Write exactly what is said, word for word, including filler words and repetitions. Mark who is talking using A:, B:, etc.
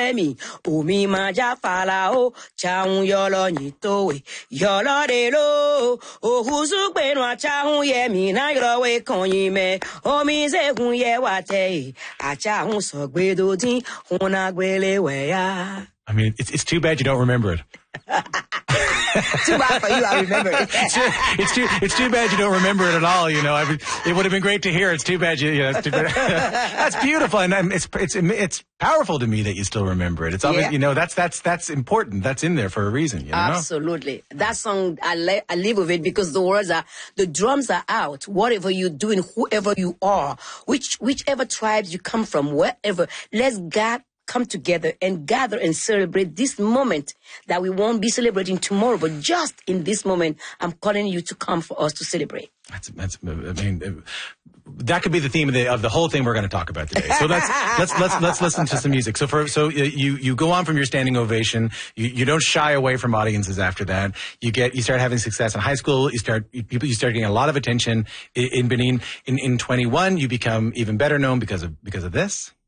A: yemi. Umi maja fala o. Chaun yolo nyitowe. Yolo de lo. O huzu benwa chaun yemi na yolo we konyime. Omi ze hunye wate. Acha hun so gbedo din. Huna gwele weya.
B: I mean, it's it's too bad you don't remember it.
A: Too bad for you, I remember it.
B: it's, too, it's too it's too bad you don't remember it at all. You know, I mean, it would have been great to hear. It's too bad you. you know, it's too bad. That's beautiful, and um, it's it's it's powerful to me that you still remember it. It's obvious,
A: yeah.
B: you know, that's that's that's important. That's in there for a reason. You know?
A: Absolutely, that song I li- I live with it because the words are, the drums are out. Whatever you're doing, whoever you are, which whichever tribes you come from, wherever, let's God. Come together and gather and celebrate this moment that we won't be celebrating tomorrow, but just in this moment, I'm calling you to come for us to celebrate.
B: That's, that's, I mean, that could be the theme of the of the whole thing we're going to talk about today. So let's let's let's let's listen to some music. So for so you you go on from your standing ovation. You you don't shy away from audiences after that. You get you start having success in high school. You start people you start getting a lot of attention in, in Benin. In in twenty-one, you become even better known because of because of this.